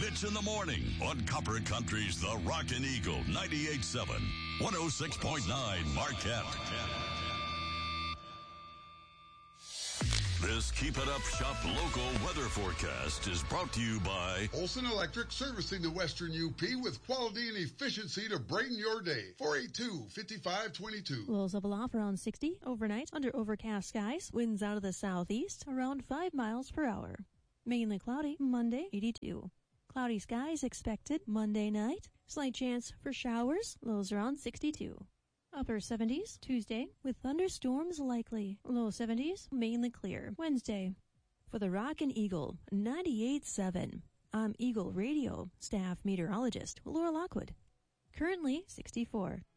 Rich in the Morning on Copper Country's The Rockin' Eagle 98.7, 106.9 Marquette. This Keep It Up Shop local weather forecast is brought to you by Olson Electric, servicing the Western UP with quality and efficiency to brighten your day. 482-5522. Lows of aloft around 60 overnight under overcast skies. Winds out of the southeast around 5 miles per hour. Mainly cloudy Monday, 82. Cloudy skies expected Monday night. Slight chance for showers. Lows around 62. Upper 70s Tuesday with thunderstorms likely. Low 70s, mainly clear. Wednesday. For the Rockin' Eagle 98.7, I'm Eagle Radio staff meteorologist Laura Lockwood. Currently 64.